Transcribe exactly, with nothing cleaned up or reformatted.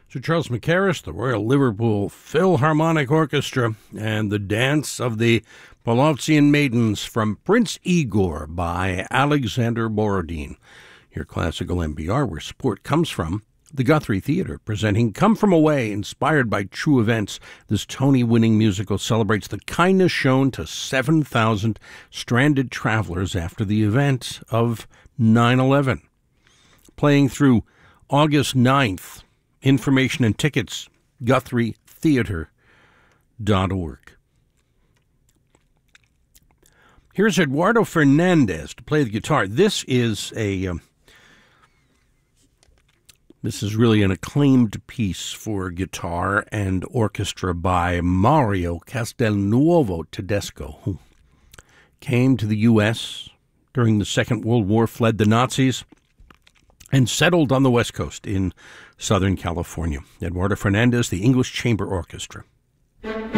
Sir Charles Mackerras, the Royal Liverpool Philharmonic Orchestra, and the Dance of the Polovtsian Maidens from Prince Igor by Alexander Borodin. Your classical N P R, where support comes from. The Guthrie Theatre, presenting Come From Away, inspired by true events. This Tony-winning musical celebrates the kindness shown to seven thousand stranded travelers after the event of nine eleven. Playing through August ninth. Information and tickets, guthrie theatre dot org. Here's Eduardo Fernandez to play the guitar. This is a... Um, This is really an acclaimed piece for guitar and orchestra by Mario Castelnuovo Tedesco, who came to the U S during the Second World War, fled the Nazis, and settled on the West Coast in Southern California. Eduardo Fernandez, the English Chamber Orchestra.